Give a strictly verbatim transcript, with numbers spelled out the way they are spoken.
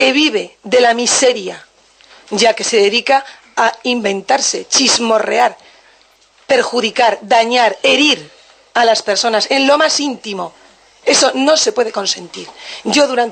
que vive de la miseria, ya que se dedica a inventarse, chismorrear, perjudicar, dañar, herir a las personas en lo más íntimo. Eso no se puede consentir. Yo durante